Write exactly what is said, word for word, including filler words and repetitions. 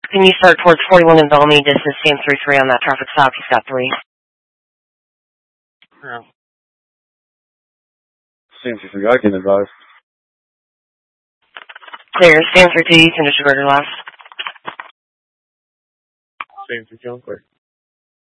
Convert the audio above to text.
Can you start towards forty-one in Bellamy, distance stand three three on that traffic stop? He's got three. Yeah. Stand three three, I can advise. Clear. Stand three two, you can disregard your last. Stand three two, clear.